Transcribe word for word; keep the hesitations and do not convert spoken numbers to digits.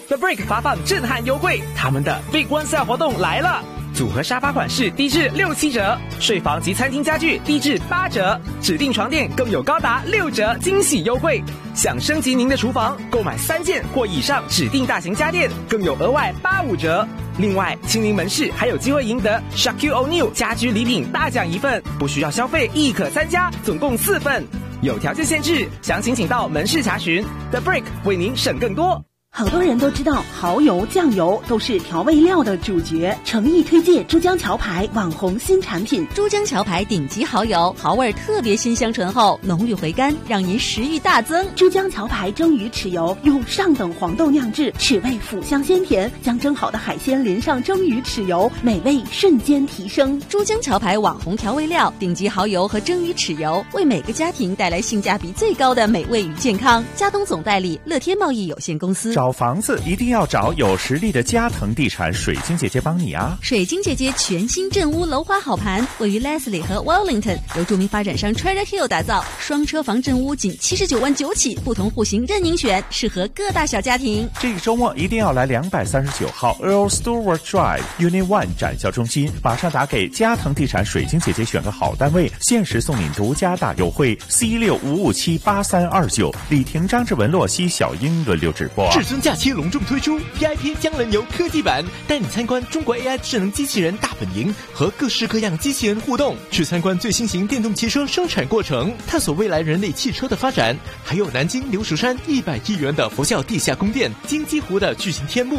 The Brick 发放震撼优惠，他们的 Big One Sale 活动来了！组合沙发款式低至六七折，睡房及餐厅家具低至八折，指定床垫更有高达六折惊喜优惠。想升级您的厨房，购买三件或以上指定大型家电，更有额外八五折。另外，亲临门市还有机会赢得 Shaquille O'Neal 家居礼品大奖一份，不需要消费亦可参加，总共四份，有条件限制，详情请到门市查询。The Brick 为您省更多。 好多人都知道蚝油、酱油都是调味料的主角，诚意推荐珠江桥牌网红新产品珠江桥牌顶级蚝油，蚝味特别鲜香醇厚，浓郁回甘，让您食欲大增。 珠江桥牌蒸鱼豉油用上等黄豆酿制，豉味腐香鲜甜，将蒸好的海鲜淋上蒸鱼豉油，美味瞬间提升。 珠江桥牌网红调味料顶级蚝油和蒸鱼豉油，为每个家庭带来性价比最高的美味与健康。嘉东总代理乐天贸易有限公司。 找房子一定要找有实力的嘉腾地产水晶姐姐帮你啊！ 水晶姐姐全新镇屋楼花好盘，位于 Leslie 和 Wellington， 由著名发展商 Treasure Hill 打造，双车房镇屋仅七十九万九起，不同户型任您选，适合各大小家庭。 这个周末一定要来两百三十九号 Earl Stewart Drive Unit One 展销中心，马上打给嘉腾地产水晶姐姐选个好单位，限时送你独家大优惠 C 六五五七八三二九，李婷、张志文、洛西、小英轮流直播。 至尊假期隆重推出 V I P 江人游科技版，带你参观中国 A I 智能机器人大本营，和各式各样机器人互动，去参观最新型电动汽车生产过程，探索未来人类汽车的发展。还有南京流石山一百亿元的佛教地下宫殿，金鸡湖的巨型天幕。